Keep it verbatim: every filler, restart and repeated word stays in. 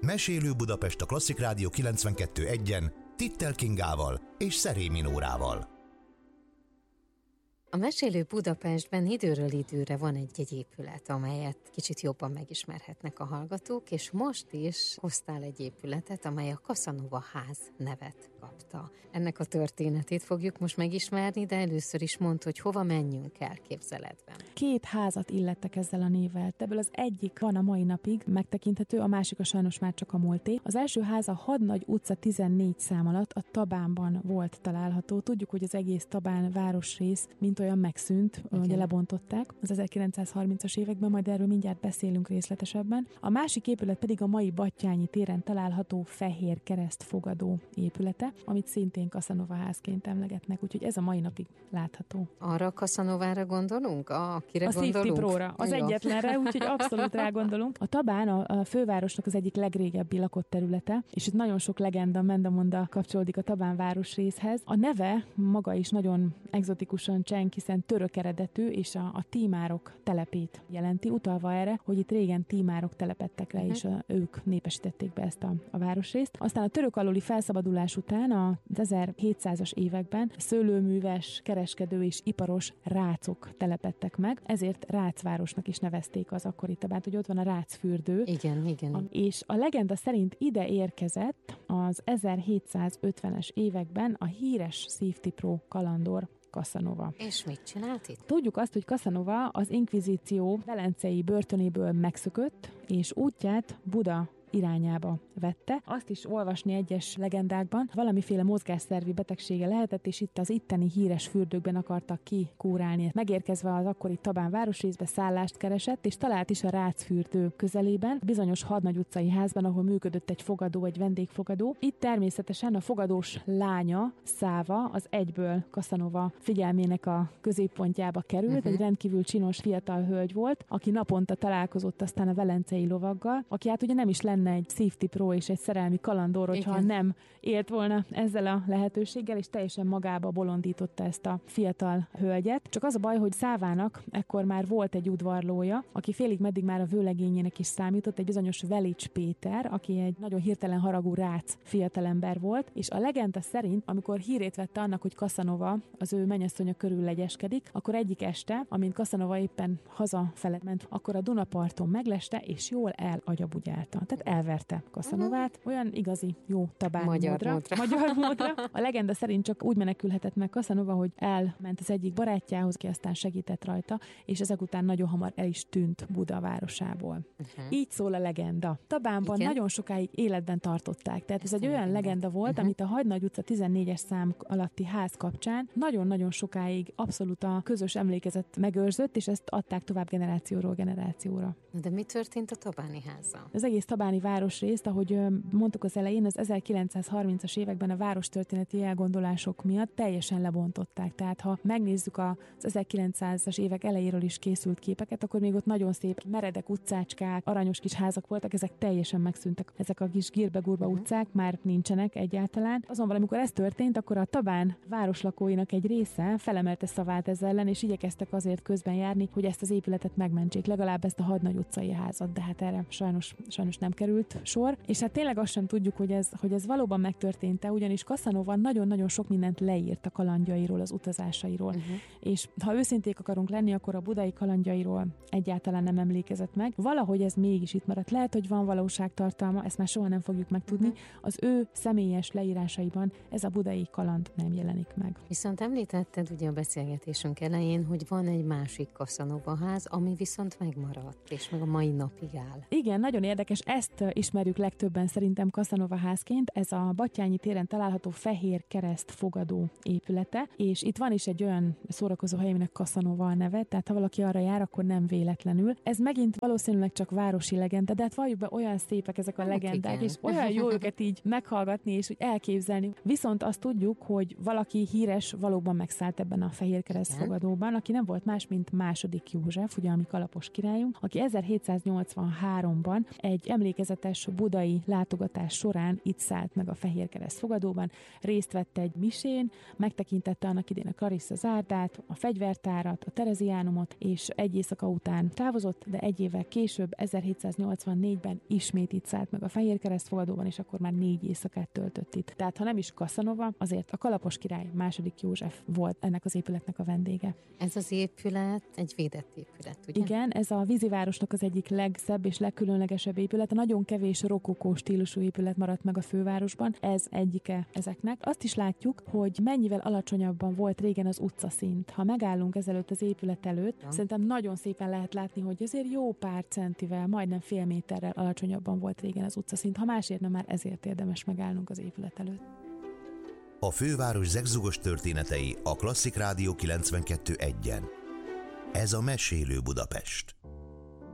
Mesélő Budapest a Klasszik Rádió kilencvenkettő egyen Tittel Kingával és Szerémi Nórával. A Mesélő Budapestben időről időre van egy-egy épület, amelyet kicsit jobban megismerhetnek a hallgatók, és most is hoztál egy épületet, amely a Casanova ház nevet kapta. Ennek a történetét fogjuk most megismerni, de először is mondd, hogy hova menjünk el képzeletben. Két házat illettek ezzel a névvel. Ebből az egyik van a mai napig megtekinthető, a másik a sajnos már csak a múlté. Az első ház a Hadnagy utca tizennégy szám alatt a Tabánban volt található. Tudjuk, hogy az egész Tabán városrész mint olyan megszűnt, okay. Ugye lebontották az ezerkilencszázharmincas években, majd erről mindjárt beszélünk részletesebben. A másik épület pedig a mai Batthyány téren található Fehér Kereszt fogadó épülete, amit szintén Casanova házként emlegetnek, úgyhogy ez a mai napig látható. Arra a Casanovára gondolunk? Akire a gondolunk? A Safety Pro-ra, az Jó. egyetlenre, úgyhogy abszolút rá gondolunk. A Tabán a, a fővárosnak az egyik legrégebbi lakott területe, és itt nagyon sok legenda, mendamonda kapcsolódik a Tabán városrészhez. A neve maga is nagyon egzotikusan cseng, hiszen török eredetű, és a, a tímárok telepét jelenti, utalva erre, hogy itt régen tímárok telepedtek le, uh-huh. és a, ők népesítették be ezt a, a városrészt. Aztán a török alóli felszabadulás után az ezerhétszázas években szőlőműves, kereskedő és iparos rácok telepedtek meg, ezért Rácvárosnak is nevezték az akkori Tabánt, hogy ott van a Rácfürdő. Igen, igen. A, és a legenda szerint ide érkezett az ezerhétszázötvenes években a híres Safety Pro kalandor Casanova. És mit csinált itt? Tudjuk azt, hogy Casanova az inkvizíció velencei börtönéből megszökött, és útját Buda irányába vette. Azt is olvasni egyes legendákban, valamiféle mozgásszervi betegsége lehetett, és itt az itteni híres fürdőkben akartak kikúrálni. Megérkezve az akkori Tabán városrészbe szállást keresett, és talált is a Rácfürdő közelében, bizonyos Hadnagy utcai házban, ahol működött egy fogadó, egy vendégfogadó. Itt természetesen a fogadós lánya, Száva, az egyből Casanova figyelmének a középpontjába került. Uh-huh. Egy rendkívül csinos fiatal hölgy volt, aki naponta találkozott aztán a velencei lovaggal, aki hát ugye nem is lenne egy Safety Pro és egy szerelmi kalandor, hogyha igen. nem élt volna ezzel a lehetőséggel, és teljesen magába bolondította ezt a fiatal hölgyet. Csak az a baj, hogy Szávának ekkor már volt egy udvarlója, aki félig meddig már a vőlegényének is számított, egy bizonyos Velics Péter, aki egy nagyon hirtelen haragú rác fiatalember volt, és a legenda szerint, amikor hírét vette annak, hogy Casanova az ő mennyasszonya körül legyeskedik, akkor egyik este, amint Casanova éppen hazafele ment, akkor a Dunaparton megleste, és jól elagyabugyálta. Tehát elverte Casanovát, olyan igazi jó tabán magyar módra. módra. Magyar módra. A legenda szerint csak úgy menekülhetett meg Casanova, hogy elment az egyik barátjához, ki aztán segített rajta, és ezek után nagyon hamar el is tűnt Buda városából. Uh-huh. Így szól a legenda. Tabánban igen? nagyon sokáig életben tartották. Tehát ez, ez egy olyan legenda volt, uh-huh. amit a Hadnagy utca tizennégyes szám alatti ház kapcsán nagyon-nagyon sokáig abszolút a közös emlékezet megőrzött, és ezt adták tovább generációról generációra. De mi történt a tabáni házzal? Az egész tabáni városrészt, ahogy mondtuk az elején, az ezerkilencszázharmincas években a várostörténeti elgondolások miatt teljesen lebontották. Tehát ha megnézzük az ezerkilencszázas évek elejéről is készült képeket, akkor még ott nagyon szép meredek utcácskák, aranyos kis házak voltak, ezek teljesen megszűntek. Ezek a kis gírbe-gurba uh-huh. utcák már nincsenek egyáltalán. Azonban, amikor ez történt, akkor a Tabán városlakóinak egy része felemelte szavát ezzel ellen, és igyekeztek azért közben járni, hogy ezt az épületet megmentsék, legalább ezt a Hadnagy utcai házat, de hát erre sajnos, sajnos nem került sor. És hát tényleg azt sem tudjuk, hogy ez, hogy ez valóban megtörtént-e, ugyanis Casanova nagyon-nagyon sok mindent leírt a kalandjairól, az utazásairól. Uh-huh. És ha őszinték akarunk lenni, akkor a budai kalandjairól egyáltalán nem emlékezett meg. Valahogy ez mégis itt maradt. Lehet, hogy van valóságtartalma, ezt már soha nem fogjuk megtudni. Uh-huh. Az ő személyes leírásaiban ez a budai kaland nem jelenik meg. Viszont említetted ugye a beszélgetésünk elején, hogy van egy másik Casanova ház, ami viszont megmaradt, és meg a mai napig áll. Igen, nagyon érdekes, ezt ismerjük legtöbben szerintem Casanova házként, ez a Batthyányi téren található Fehér Kereszt fogadó épülete, és itt van is egy olyan szórakozó hely, aminek Casanova a neve, tehát ha valaki arra jár, akkor nem véletlenül. Ez megint valószínűleg csak városi legenda, de hát valljuk be, olyan szépek ezek a hát legendák, igen. és olyan jó őket így meghallgatni, és úgy elképzelni. Viszont azt tudjuk, hogy valaki híres valóban megszállt ebben a Fehér Kereszt igen. fogadóban, aki nem volt más, mint második József, ugye a mi kalapos királyunk, aki ezerhétszáznyolcvanháromban egy emlékezet emlékezetes budai látogatás során itt szállt meg a Fehérkereszt fogadóban, részt vett egy misén, megtekintette annak idén a Clarissa Zárdát, a fegyvertárat, a Tereziánumot, és egy éjszaka után távozott, de egy évvel később, ezerhétszáznyolcvannégyben ismét itt szállt meg a Fehérkereszt fogadóban, és akkor már négy éjszakát töltött itt. Tehát ha nem is Casanova, azért a Kalapos király második József volt ennek az épületnek a vendége. Ez az épület egy védett épület, ugye? Igen, ez a vízivárosnak az egyik legszebb és legkülönlegesebb épület. Nagyon kevés rokokó stílusú épület maradt meg a fővárosban. Ez egyike ezeknek. Azt is látjuk, hogy mennyivel alacsonyabban volt régen az utcaszint. Ha megállunk ezelőtt az épület előtt, ja. Szerintem nagyon szépen lehet látni, hogy azért jó pár centivel, majdnem fél méterrel alacsonyabban volt régen az utcaszint. Ha másért nem, már ezért érdemes megállnunk az épület előtt. A főváros zegzugos történetei a Klasszik Rádió kilencvenkettő egyen. Ez a Mesélő Budapest.